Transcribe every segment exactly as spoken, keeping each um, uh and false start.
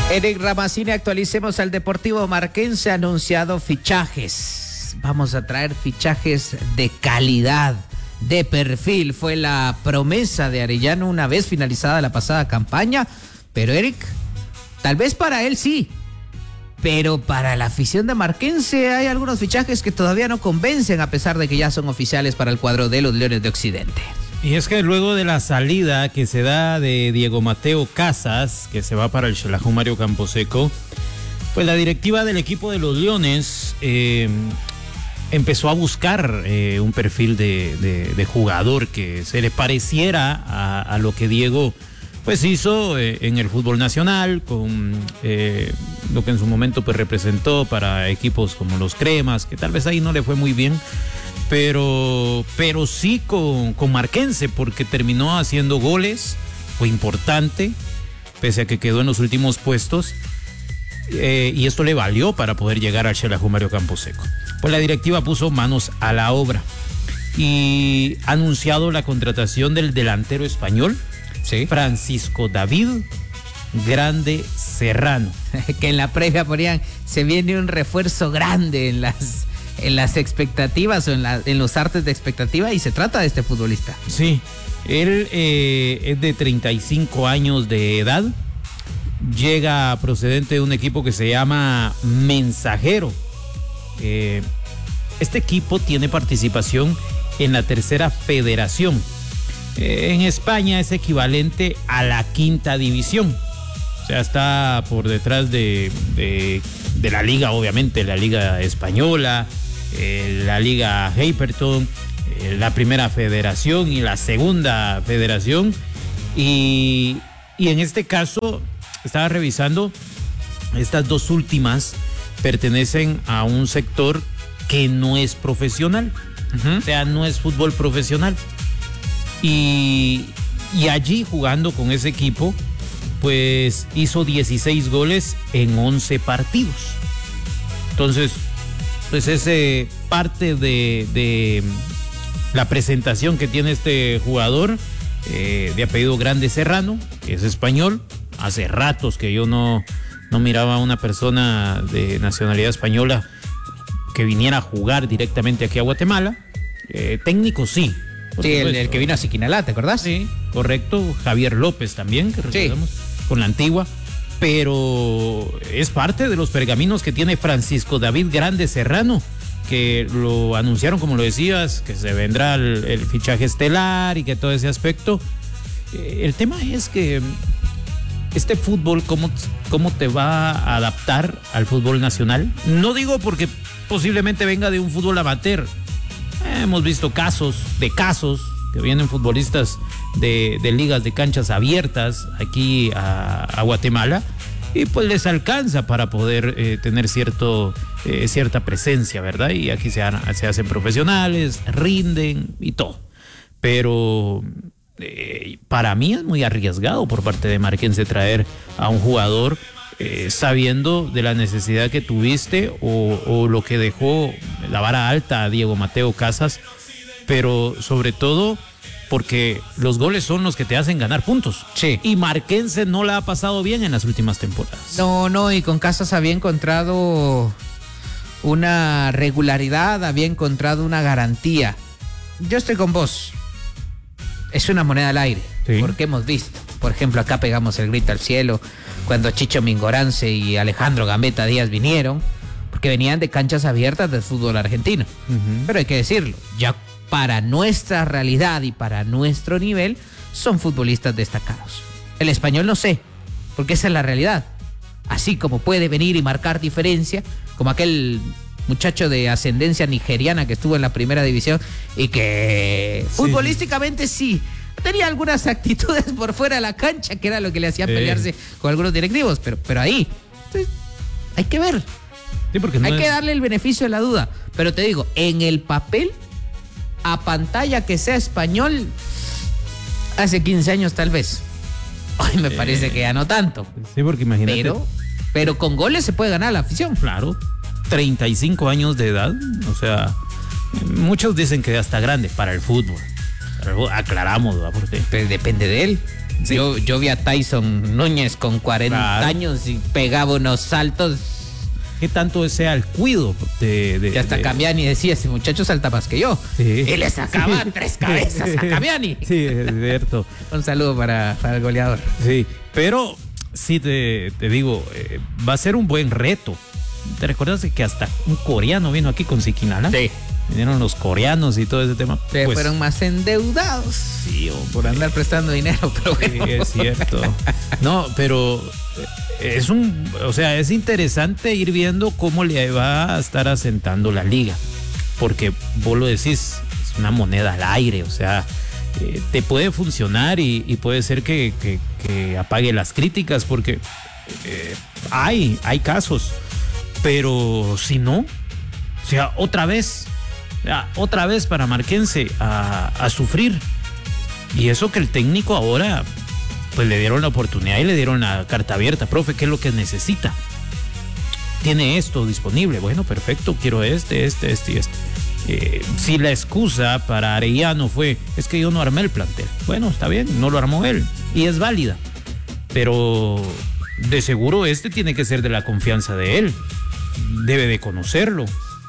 Eric Ramazzini, actualicemos al Deportivo Marquense, ha anunciado fichajes. Vamos a traer fichajes de calidad, de perfil. Fue la promesa de Arellano una vez finalizada la pasada campaña. Pero Eric, tal vez para él sí, pero para la afición de Marquense hay algunos fichajes que todavía no convencen, a pesar de que ya son oficiales para el cuadro de los Leones de Occidente. Y es que luego de la salida que se da de Diego Mateo Casas, que se va para el Xelajú Mario Camposeco, pues la directiva del equipo de los Leones eh, empezó a buscar eh, un perfil de, de, de jugador que se le pareciera a, a lo que Diego pues hizo eh, en el fútbol nacional, con eh, lo que en su momento pues representó para equipos como los Cremas, que tal vez ahí no le fue muy bien, pero, pero sí con, con Marquense, porque terminó haciendo goles, fue importante, pese a que quedó en los últimos puestos, eh, y esto le valió para poder llegar al Xelajú Mario Camposeco. Pues la directiva puso manos a la obra y ha anunciado la contratación del delantero español, ¿sí?, Francisco David Grande Serrano. Que en la previa ponían, se viene un refuerzo grande en las... en las expectativas o en, la, en los artes de expectativa, y se trata de este futbolista. Sí, él eh, es de treinta y cinco años de edad, llega procedente de un equipo que se llama Mensajero. Eh, este equipo tiene participación en la tercera federación. Eh, en España es equivalente a la quinta división. O sea, está por detrás de, de, de la liga, obviamente, la liga española, eh, la liga Hyperton, eh, la primera federación y la segunda federación. Y, y en este caso, estaba revisando, estas dos últimas pertenecen a un sector que no es profesional. Uh-huh. O sea, no es fútbol profesional. Y, y allí, jugando con ese equipo, pues hizo dieciséis goles en once partidos. Entonces, pues es eh, parte de, de la presentación que tiene este jugador, eh, de apellido Grande Serrano, que es español. Hace ratos que yo no, no miraba a una persona de nacionalidad española que viniera a jugar directamente aquí a Guatemala. Eh, técnico sí. Sí, el, el que vino a Siquinalá, ¿te acordás? Sí, correcto. Javier López también, que recordamos, sí, con la Antigua. Pero es parte de los pergaminos que tiene Francisco David Grande Serrano, que lo anunciaron, como lo decías, que se vendrá el, el fichaje estelar y que todo ese aspecto. Eh, el tema es que este fútbol, ¿cómo, cómo te va a adaptar al fútbol nacional? No digo porque posiblemente venga de un fútbol amateur. Eh, hemos visto casos de casos que vienen futbolistas de, de ligas de canchas abiertas aquí a, a Guatemala, y pues les alcanza para poder eh, tener cierto, eh, cierta presencia, ¿verdad? Y aquí se, se hacen profesionales, rinden y todo. Pero eh, para mí es muy arriesgado por parte de Marquense traer a un jugador eh, sabiendo de la necesidad que tuviste o, o lo que dejó la vara alta a Diego Mateo Casas, pero sobre todo porque los goles son los que te hacen ganar puntos. Sí. Y Marquense no la ha pasado bien en las últimas temporadas. No, no, y con Casas había encontrado una regularidad, había encontrado una garantía. Yo estoy con vos. Es una moneda al aire, sí, porque hemos visto. Por ejemplo, acá pegamos el grito al cielo cuando Chicho Mingorance y Alejandro Gambetta Díaz vinieron, porque venían de canchas abiertas del fútbol argentino. Uh-huh. Pero hay que decirlo, ya para nuestra realidad y para nuestro nivel, son futbolistas destacados. El español no sé, porque esa es la realidad. Así como puede venir y marcar diferencia, como aquel muchacho de ascendencia nigeriana que estuvo en la primera división y que sí, futbolísticamente sí, tenía algunas actitudes por fuera de la cancha, que era lo que le hacía sí. pelearse con algunos directivos, pero, pero ahí, entonces, hay que ver. Sí, porque no hay es... que darle el beneficio de la duda. Pero te digo, en el papel, a pantalla que sea español, hace quince años tal vez. Hoy me eh, parece que ya no tanto. Sí, porque imagínate. Pero, pero con goles se puede ganar la afición. Claro, treinta y cinco años de edad, o sea, muchos dicen que ya está grande para el fútbol. Pero aclaramos, ¿verdad? Porque pero depende de él. Sí. Yo, yo vi a Tyson Núñez con cuarenta claro. años y pegaba unos saltos. ¿Qué tanto sea el cuido de, de, que hasta de... Camiani decía, ese muchacho salta más que yo. Sí. Y le sacaba sí. tres cabezas a Camiani. Sí, es cierto. Un saludo para, para el goleador. Sí, pero sí te, te digo, eh, va a ser un buen reto. ¿Te recuerdas que hasta un coreano vino aquí con Siquinala? Sí. Vinieron los coreanos y todo ese tema. Pues, fueron más endeudados. Sí, hombre. Por andar prestando dinero, pero bueno. Sí, es cierto. No, pero es un, o sea, es interesante ir viendo cómo le va a estar asentando la liga. Porque vos lo decís, es una moneda al aire, o sea, eh, te puede funcionar y, y puede ser que, que, que apague las críticas, porque eh, hay, hay casos. Pero si no, o sea, otra vez. Ya, otra vez para Marquense a, a sufrir. Y eso que el técnico ahora pues le dieron la oportunidad y le dieron la carta abierta. Profe, ¿qué es lo que necesita? Tiene esto disponible. Bueno, perfecto, quiero este, este, este y este. Eh, si la excusa para Arellano fue, es que yo no armé el plantel. Bueno, está bien, no lo armó él. Y es válida. Pero de seguro este tiene que ser de la confianza de él. Debe de conocerlo.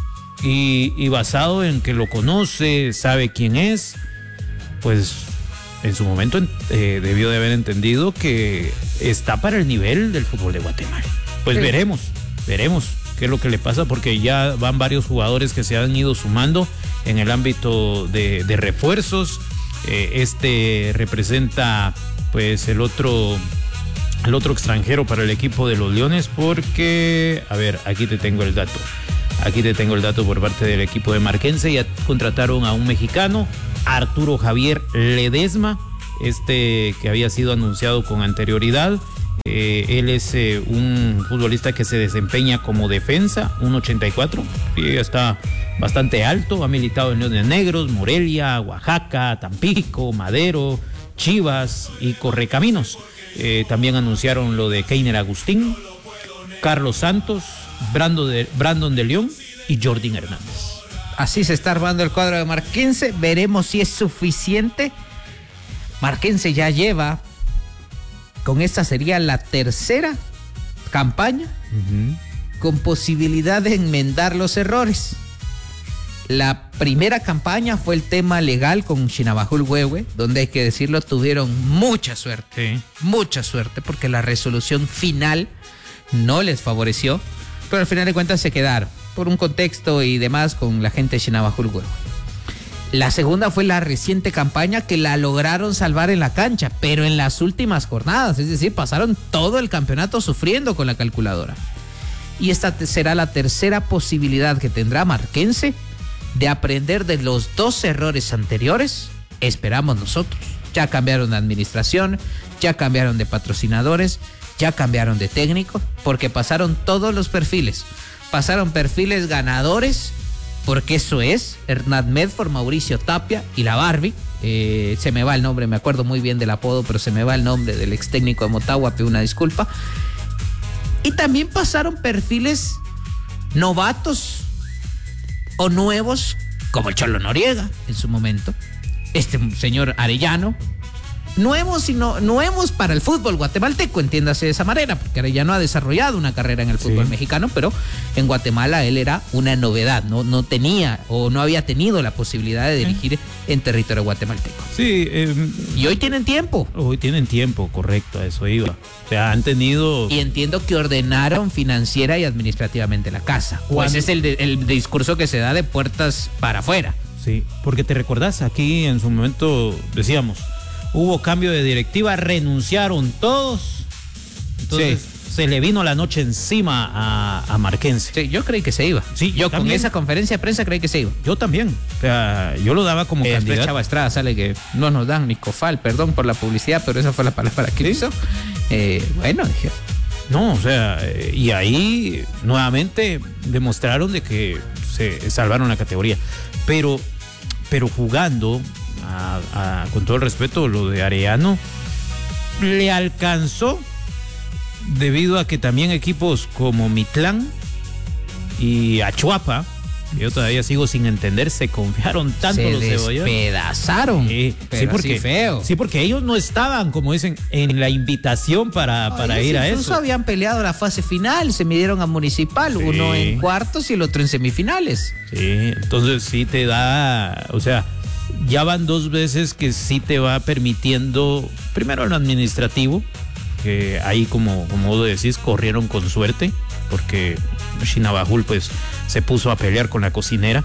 Y, y basado en que lo conoce, sabe quién es, pues en su momento eh, debió de haber entendido que está para el nivel del fútbol de Guatemala. Pues sí. veremos, veremos qué es lo que le pasa, porque ya van varios jugadores que se han ido sumando en el ámbito de, de refuerzos. Eh, este representa pues el otro, el otro extranjero para el equipo de los Leones, porque, a ver, aquí te tengo el dato. Aquí te tengo el dato por parte del equipo de Marquense. Ya contrataron a un mexicano, Arturo Javier Ledesma, este que había sido anunciado con anterioridad. Eh, él es eh, un futbolista que se desempeña como defensa, uno ochenta y cuatro, y está bastante alto. Ha militado en Leones Negros, Morelia, Oaxaca, Tampico, Madero, Chivas y Correcaminos. Eh, también anunciaron lo de Keiner Agustín, Carlos Santos, Brando de, Brandon de León y Jordan Hernández. Así se está armando el cuadro de Marquense. Veremos si es suficiente. Marquense ya lleva, con esta sería la tercera campaña, uh-huh. con posibilidad de enmendar los errores. La primera campaña fue el tema legal con Chinabajul Huehue, donde hay que decirlo, tuvieron mucha suerte. Sí. Mucha suerte, porque la resolución final no les favoreció. Pero al final de cuentas se quedaron por un contexto y demás con la gente de Chinabajul Huehue. La segunda fue la reciente campaña, que la lograron salvar en la cancha, pero en las últimas jornadas, es decir, pasaron todo el campeonato sufriendo con la calculadora. Y esta será la tercera posibilidad que tendrá Marquense de aprender de los dos errores anteriores, esperamos nosotros. Ya cambiaron de administración, ya cambiaron de patrocinadores, ya cambiaron de técnico, porque pasaron todos los perfiles. Pasaron perfiles ganadores, porque eso es Hernán Medford, Mauricio Tapia y la Barbie. Eh, se me va el nombre, me acuerdo muy bien del apodo, pero se me va el nombre del ex técnico de Motagua, pido una disculpa. Y también pasaron perfiles novatos o nuevos, como el Cholo Noriega en su momento, este señor Arellano. Nuevos y no, nuevos para el fútbol guatemalteco, entiéndase de esa manera, porque Arellano ha desarrollado una carrera en el fútbol sí. mexicano, pero en Guatemala él era una novedad, no, no tenía o no había tenido la posibilidad de dirigir en territorio guatemalteco. Sí. Eh, y hoy tienen tiempo. Hoy tienen tiempo, correcto, a eso iba. O sea, han tenido... Y entiendo que ordenaron financiera y administrativamente la casa. Pues es el, de, el discurso que se da de puertas para afuera. Sí, porque te recordás, aquí en su momento decíamos... Hubo cambio de directiva, renunciaron todos. Entonces sí. se le vino la noche encima a, a Marquense. Sí, yo creí que se iba. Sí, yo, yo con esa conferencia de prensa creí que se iba. Yo también. O sea, yo lo daba como eh, candidato. Chava Estrada sale que no nos dan ni cofal, perdón por la publicidad, pero esa fue la palabra que ¿Sí? hizo. Eh, bueno, dije. No, o sea, eh, y ahí nuevamente demostraron de que se salvaron la categoría. Pero, pero jugando... A, a, con todo el respeto, lo de Arellano le alcanzó debido a que también equipos como Mitlán y Achuapa Yo todavía sigo sin entender, se confiaron tanto se los cebollones. Se despedazaron. Sí, sí, porque, feo. Sí, porque ellos no estaban, como dicen, en la invitación para, no, para ir a eso. Incluso habían peleado la fase final, se midieron a Municipal, sí. Uno en cuartos y el otro en semifinales. Sí, entonces sí te da, o sea, ya van dos veces que sí te va permitiendo, primero en lo administrativo, que ahí como, como vos decís, corrieron con suerte, porque Chinabajul pues se puso a pelear con la cocinera.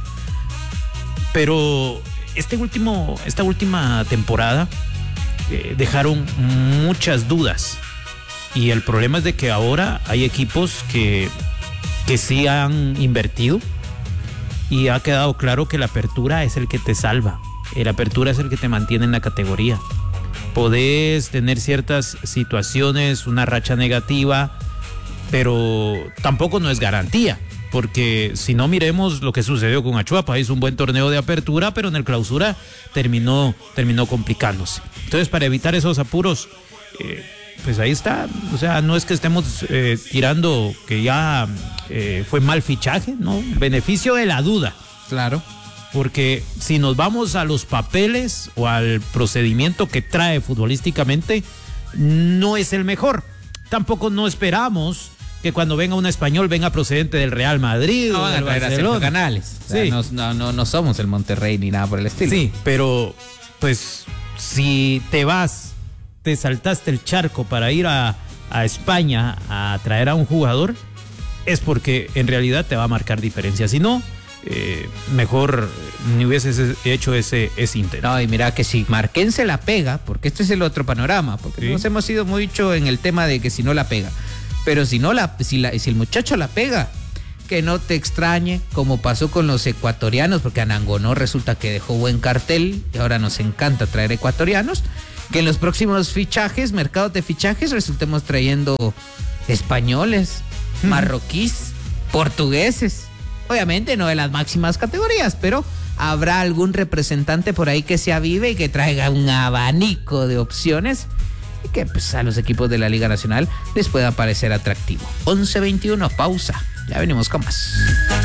Pero este último, esta última temporada eh, dejaron muchas dudas. Y el problema es de que ahora hay equipos que, que sí han invertido y ha quedado claro que la apertura es el que te salva. La apertura es el que te mantiene en la categoría. Podés tener ciertas situaciones, una racha negativa, pero tampoco no es garantía, porque si no, miremos lo que sucedió con Achuapa. Hizo un buen torneo de apertura, pero en el clausura terminó, terminó complicándose. Entonces, para evitar esos apuros, eh, pues ahí está. O sea, no es que estemos eh, tirando que ya eh, fue mal fichaje, ¿no? Beneficio de la duda. Claro. Porque si nos vamos a los papeles o al procedimiento que trae futbolísticamente, no es el mejor. Tampoco no esperamos que cuando venga un español venga procedente del Real Madrid no, o del Barcelona. Canales. O sea, sí. no, no, no, no somos el Monterrey ni nada por el estilo. Sí, pero pues si te vas, te saltaste el charco para ir a, a España a traer a un jugador, es porque en realidad te va a marcar diferencia. Si no, Eh, mejor ni hubieses hecho ese, ese intento. No, y mira que si Marquén se la pega, porque este es el otro panorama, porque sí. Nos hemos ido mucho en el tema de que si no la pega, pero si no la, si, la, si el muchacho la pega, que no te extrañe, como pasó con los ecuatorianos, porque Anangonó resulta que dejó buen cartel y ahora nos encanta traer ecuatorianos, que en los próximos fichajes, mercados de fichajes, resultemos trayendo españoles, hmm. marroquíes, portugueses. Obviamente no de las máximas categorías, pero habrá algún representante por ahí que se avive y que traiga un abanico de opciones y que pues, a los equipos de la Liga Nacional les pueda parecer atractivo. once veintiuno, pausa. Ya venimos con más.